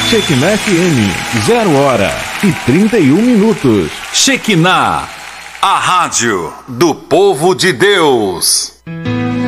Shekinah FM, 0h31. Shekinah, a rádio do povo de Deus.